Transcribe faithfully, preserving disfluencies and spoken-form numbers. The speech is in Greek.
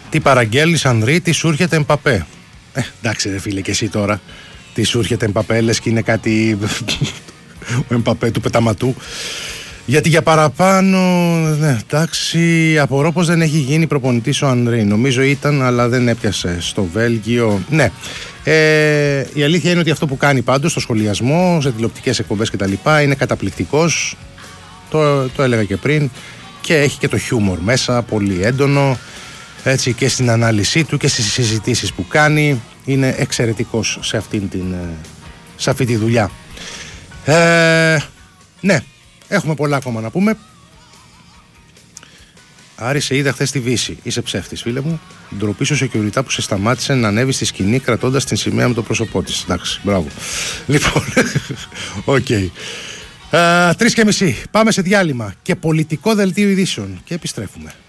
Τι παραγγέλνεις Ανδρή, τι σου έρχεται Εμπαπέ? Ε, εντάξει ρε φίλε, και εσύ τώρα τι σου έρχεται Εμπαπέ, λες και είναι κάτι ο Εμπαπέ του πεταματού. Γιατί για παραπάνω, ναι, εντάξει, απορώ πως δεν έχει γίνει προπονητής ο Ανδρή. Νομίζω ήταν, αλλά δεν έπιασε στο Βέλγιο. Ναι, ε, η αλήθεια είναι ότι αυτό που κάνει πάντως στο σχολιασμό, σε τηλεοπτικές εκπομπές κτλ. Είναι καταπληκτικός. Το, το έλεγα και πριν. Και έχει και το χιούμορ μέσα, πολύ έντονο. Έτσι, και στην ανάλυση του και στις συζητήσεις που κάνει. Είναι εξαιρετικός σε, αυτήν την, σε αυτή τη δουλειά. Ε, ναι. Έχουμε πολλά ακόμα να πούμε. Άρη, σε είδα χθες στη Βύση. Είσαι ψεύτης, φίλε μου. Ντροπή σου σε security που σε σταμάτησε να ανέβει στη σκηνή κρατώντας την σημαία με το πρόσωπό της. Εντάξει, μπράβο. Λοιπόν, οκ. Okay. Uh, τρεις και μισή. Πάμε σε διάλειμμα και πολιτικό δελτίο ειδήσεων. Και επιστρέφουμε.